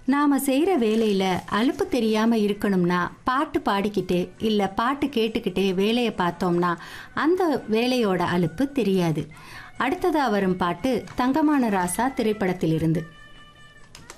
நாம செய்யற வேலையில அலுப்பு தெரியாம இருக்கணும்னா பாட்டு பாடிக்கிட்டே இல்ல பாட்டு கேட்டுக்கிட்டே வேலையை பார்த்தோம்னா அந்த வேலையோட அலுப்பு தெரியாது. அடுத்ததா வரும் பாட்டு தங்கமான ராசா திரைப்படத்திலிருந்து.